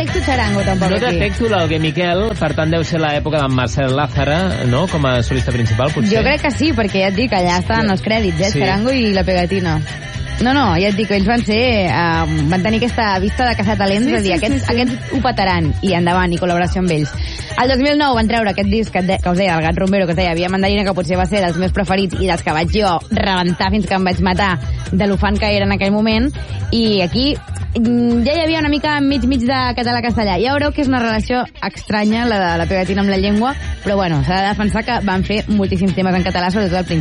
detecto Charango, tampoc, no aquí. No detecto l'Alguer Miquel, per tant deu ser l'època d'en Marcel Lázara, no?, com a solista principal, potser. Jo crec que sí, perquè ja et dic, allà estan els crèdits, Charango i la Pegatina. No, ja et dic, ells van tenir aquesta vista de caçar talents, és a dir, aquests ho petaran, i endavant, i col·laboració amb ells. El 2009 van treure aquest disc que us deia, el Gat Rombero, que us deia Via Mandarina, que potser va ser dels meus preferits i dels que vaig jo rebentar fins que em vaig matar de l'ufant que era en aquell moment, i aquí ja hi havia una mica mig de català-castellà. Ja veureu que és una relació estranya, la de la Pegatina amb la llengua, però bueno, s'ha de defensar que van fer moltíssims temes en català, sobretot al principi.